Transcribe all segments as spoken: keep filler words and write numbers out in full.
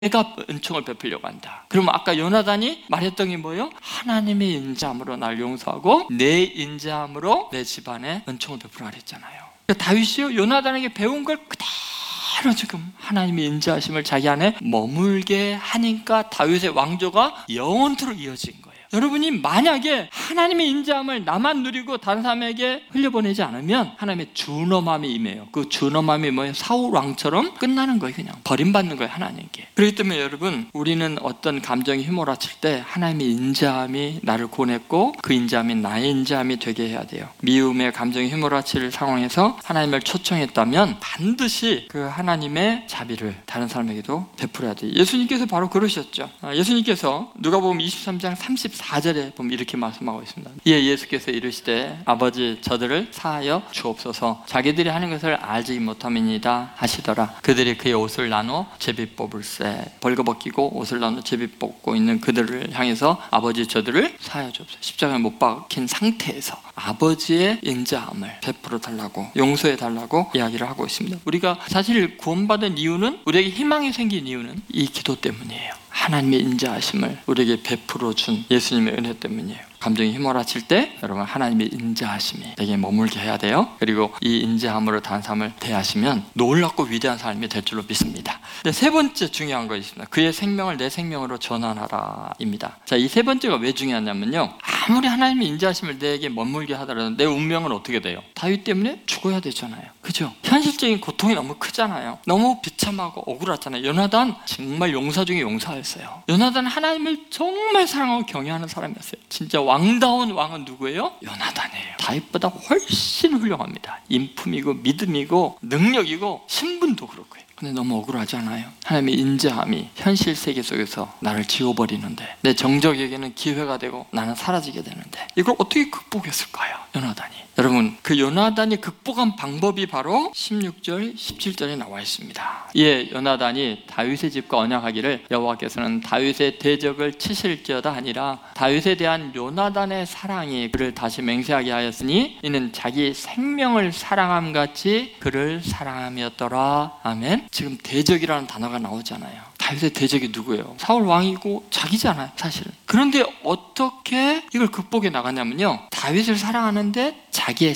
내가 은총을 베풀려고 한다. 그러면 아까 요나단이 말했던 게 뭐예요? 하나님의 인자함으로 날 용서하고 내 인자함으로 내 집안에 은총을 베풀어 그랬잖아요. 그러니까 다윗이요, 요나단에게 배운 걸 그대로 지금 하나님의 인자하심을 자기 안에 머물게 하니까 다윗의 왕조가 영원토록 이어진 거예요. 여러분이 만약에 하나님의 인자함을 나만 누리고 다른 사람에게 흘려보내지 않으면 하나님의 준엄함이 임해요. 그 준엄함이 뭐예요? 사울 왕처럼 끝나는 거예요. 그냥 버림받는 거예요, 하나님께. 그렇기 때문에 여러분, 우리는 어떤 감정이 휘몰아칠 때 하나님의 인자함이 나를 구원했고 그 인자함이 나의 인자함이 되게 해야 돼요. 미움의 감정이 휘몰아칠 상황에서 하나님을 초청했다면 반드시 그 하나님의 자비를 다른 사람에게도 베풀어야 돼요. 예수님께서 바로 그러셨죠. 예수님께서 누가복음 이십삼 장 삼십사 절에 보면 이렇게 말씀하고 있습니다. 이에 예수께서 이르시되 아버지 저들을 사하여 주옵소서, 자기들이 하는 것을 알지 못함이니이다 하시더라. 그들이 그의 옷을 나눠 제비 뽑을세. 벌거벗기고 옷을 나눠 제비 뽑고 있는 그들을 향해서 아버지 저들을 사하여 주옵소서. 십자가에 못 박힌 상태에서 아버지의 인자함을 베풀어 달라고, 용서해 달라고 이야기를 하고 있습니다. 우리가 사실 구원받은 이유는, 우리에게 희망이 생긴 이유는 이 기도 때문이에요. 하나님의 인자하심을 우리에게 베풀어 준 예수님의 은혜 때문이에요. 감정이 휘몰아칠 때 여러분, 하나님의 인자하심이 내게 머물게 해야 돼요. 그리고 이 인자함으로 다른 사람을 대하시면 놀랍고 위대한 삶이 될 줄로 믿습니다. 근데 세 번째 중요한 거 있습니다. 그의 생명을 내 생명으로 전환하라 입니다. 자, 이 세 번째가 왜 중요하냐면요, 아무리 하나님의 인자하심을 내게 머물게 하더라도 내 운명은 어떻게 돼요? 다윗 때문에 죽어야 되잖아요. 그죠? 현실적인 고통이 너무 크잖아요. 너무 비참하고 억울하잖아요. 요나단 정말 용사 중에 용사였어요. 요나단 하나님을 정말 사랑하고 경외하는 사람이었어요. 진짜 왕다운 왕은 누구예요? 요나단이에요. 다윗보다 훨씬 훌륭합니다. 인품이고 믿음이고 능력이고 신분도 그렇고요. 근데 너무 억울하잖아요. 하나님의 인자함이 현실 세계 속에서 나를 지워버리는데, 내 정적에게는 기회가 되고 나는 사라지게 되는데, 이걸 어떻게 극복했을까요? 요나단이. 여러분, 그 요나단이 극복한 방법이 바로 십육 절, 십칠 절에 나와 있습니다. 이에 요나단이 다윗의 집과 언약하기를 여호와께서는 다윗의 대적을 치실지어다 하니라. 다윗에 대한 요나단의 사랑이 그를 다시 맹세하게 하였으니 이는 자기 생명을 사랑함 같이 그를 사랑함이었더라. 아멘. 지금 대적이라는 단어가 나오잖아요. 다윗의 대적이 누구예요? 사울 왕이고 자기잖아요, 사실은. 그런데 어떻게 이걸 극복해 나가냐면요, 다윗을 사랑하는데 자기의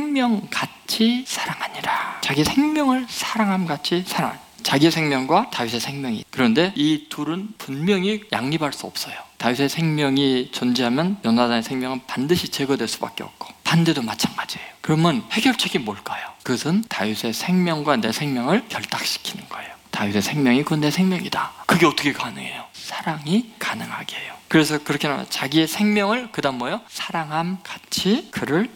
생명같이 사랑하니라. 자기 생명을 사랑함 같이 사랑. 자기의 생명과 다윗의 생명이. 그런데 이 둘은 분명히 양립할 수 없어요. 다윗의 생명이 존재하면 요나단의 생명은 반드시 제거될 수밖에 없고, 반대도 마찬가지예요. 그러면 해결책이 뭘까요? 그것은 다윗의 생명과 내 생명을 결탁시키는 거예요. 다윗의 생명이 그 내 생명이다. 그게 어떻게 가능해요? 사랑이 가능하게 해요. 그래서 그렇게 나와요. 자기의 생명을 그 다음 뭐예요? 사랑함 같이 그를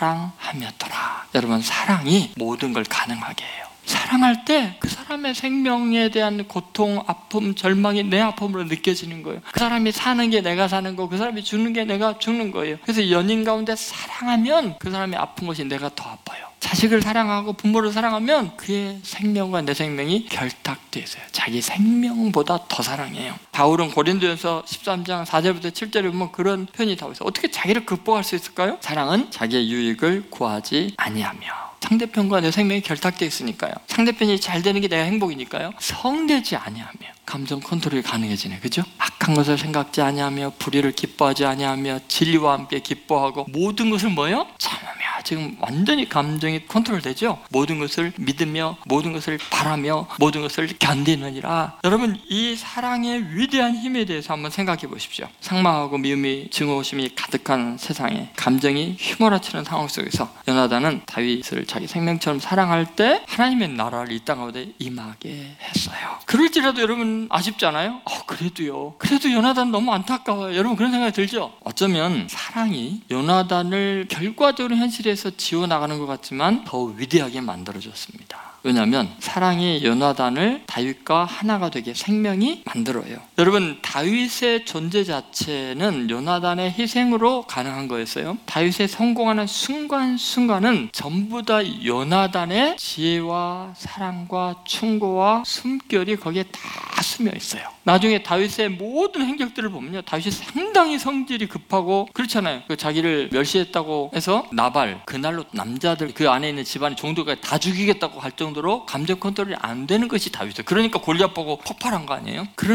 사랑하였더라. 여러분, 사랑이 모든 걸 가능하게 해요. 사랑할 때 그 사람의 생명에 대한 고통, 아픔, 절망이 내 아픔으로 느껴지는 거예요. 그 사람이 사는 게 내가 사는 거고, 그 사람이 죽는 게 내가 죽는 거예요. 그래서 연인 가운데 사랑하면 그 사람이 아픈 것이 내가 더 아파요. 자식을 사랑하고 부모를 사랑하면 그의 생명과 내 생명이 결탁되어 있어요. 자기 생명보다 더 사랑해요. 바울은 고린도전서 십삼 장 사 절부터 칠 절에 보면 그런 표현이 나와 있어요. 어떻게 자기를 극복할 수 있을까요? 사랑은 자기의 유익을 구하지 아니하며. 상대편과 내 생명이 결탁되어 있으니까요. 상대편이 잘 되는 게 내가 행복이니까요. 성내지 아니하며 감정 컨트롤이 가능해지네. 그죠? 악한 것을 생각지 아니하며 불의를 기뻐하지 아니하며 진리와 함께 기뻐하고 모든 것을 뭐예요? 참으며. 지금 완전히 감정이 컨트롤되죠? 모든 것을 믿으며 모든 것을 바라며 모든 것을 견디느니라. 여러분, 이 사랑의 위대한 힘에 대해서 한번 생각해 보십시오. 상망하고 미움이 증오심이 가득한 세상에 감정이 휘몰아치는 상황 속에서 요나단은 다윗을 자기 생명처럼 사랑할 때 하나님의 나라를 이 땅 가운데 임하게 했어요. 그럴지라도 여러분 아쉽잖아요? 어, 그래도요. 그래도 요나단 너무 안타까워요. 여러분, 그런 생각이 들죠? 어쩌면 사랑이 요나단을 결과적으로 현실에서 지워나가는 것 같지만 더 위대하게 만들어줬습니다. 왜냐하면 사랑이 요나단을 다윗과 하나가 되게 생명이 만들어요. 여러분, 다윗의 존재 자체는 요나단의 희생으로 가능한 거였어요. 다윗의 성공하는 순간순간은 전부 다 요나단의 지혜와 사랑과 충고와 숨결이 거기에 다 스며 있어요. 나중에 다윗의 모든 행적들을 보면요, 다윗이 상당히 성질이 급하고 그렇잖아요. 그 자기를 멸시했다고 해서 나발, 그날로 남자들 그 안에 있는 집안의 종들까지 다 죽이겠다고 할 정도로 정도로 감정 컨트롤이 안 되는 것이 다윗이에요. 그러니까 골리앗 보고 폭발한 거 아니에요?